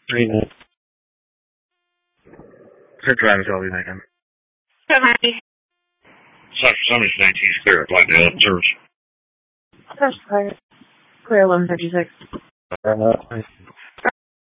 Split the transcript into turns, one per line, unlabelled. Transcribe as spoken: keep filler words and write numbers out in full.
Green. Her driver's all be making.
Somebody.
Somebody's nineteen clear. Apply to the service.
First clear. Clear eleven fifty-six.
Uh,